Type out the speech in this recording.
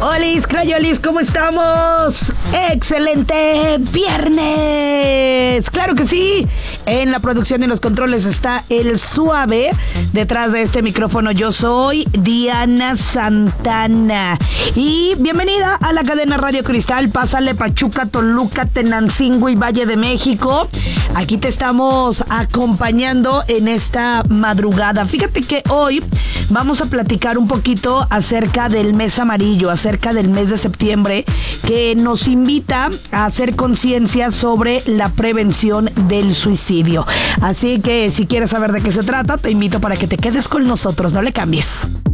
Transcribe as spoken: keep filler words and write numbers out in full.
Olis, Crayolis, ¿cómo estamos? ¡Excelente viernes! ¡Claro que sí! En la producción y los controles está el Suave. Detrás de este micrófono yo soy Diana Santana. Y bienvenida a la cadena Radio Cristal. Pásale Pachuca, Toluca, Tenancingo y Valle de México. Aquí te estamos acompañando en esta madrugada. Fíjate que hoy vamos a platicar un poquito acerca del mes amarillo, acerca del mes de septiembre, que nos invita a hacer conciencia sobre la prevención del suicidio. Así que si quieres saber de qué se trata, te invito para que te quedes con nosotros, no le cambies.